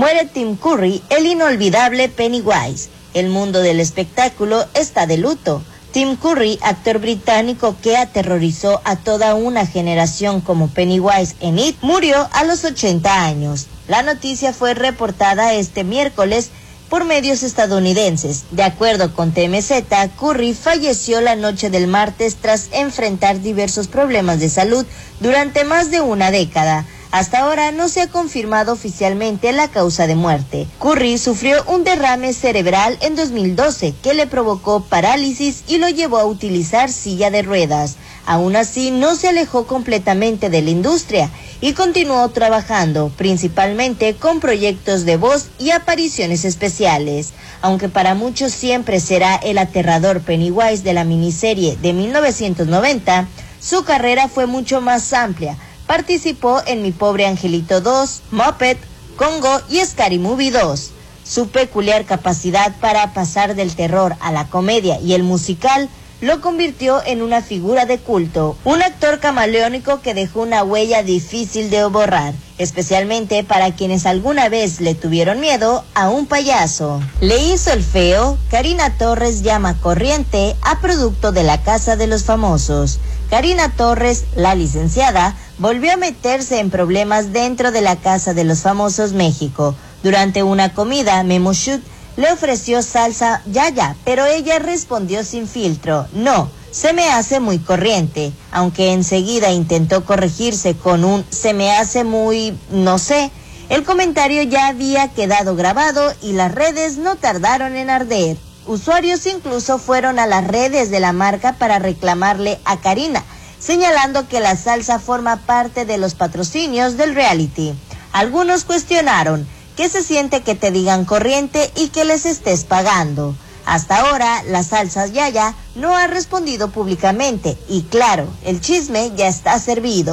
Muere Tim Curry, el inolvidable Pennywise. El mundo del espectáculo está de luto. Tim Curry, actor británico que aterrorizó a toda una generación como Pennywise en It, murió a los 80 años. La noticia fue reportada este miércoles por medios estadounidenses. De acuerdo con TMZ, Curry falleció la noche del martes tras enfrentar diversos problemas de salud durante más de una década. Hasta ahora no se ha confirmado oficialmente la causa de muerte. Curry sufrió un derrame cerebral en 2012 que le provocó parálisis y lo llevó a utilizar silla de ruedas. Aún así, no se alejó completamente de la industria y continuó trabajando, principalmente con proyectos de voz y apariciones especiales. Aunque para muchos siempre será el aterrador Pennywise de la miniserie de 1990, su carrera fue mucho más amplia. Participó en Mi Pobre Angelito 2, Muppet, Congo y Scary Movie 2. Su peculiar capacidad para pasar del terror a la comedia y el musical lo convirtió en una figura de culto, un actor camaleónico que dejó una huella difícil de borrar, especialmente para quienes alguna vez le tuvieron miedo a un payaso. Le hizo el feo. Karina Torres llama corriente a producto de La Casa de los Famosos. Karina Torres, la licenciada, volvió a meterse en problemas dentro de La Casa de los Famosos México. Durante una comida, Memo Shoot le ofreció salsa yaya, pero ella respondió sin filtro: no, se me hace muy corriente, aunque enseguida intentó corregirse con un se me hace muy, no sé. El comentario ya había quedado grabado y las redes no tardaron en arder. Usuarios incluso fueron a las redes de la marca para reclamarle a Karina, señalando que la salsa forma parte de los patrocinios del reality. Algunos cuestionaron: ¿qué se siente que te digan corriente y que les estés pagando? Hasta ahora, la salsa yaya no ha respondido públicamente y claro, el chisme ya está servido.